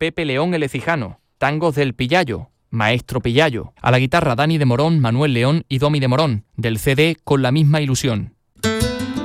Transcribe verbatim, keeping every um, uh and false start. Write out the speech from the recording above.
Pepe León el Ecijano, tangos del Pillayo, Maestro Pillayo. A la guitarra Dani de Morón, Manuel León y Domi de Morón, del C D Con la misma ilusión.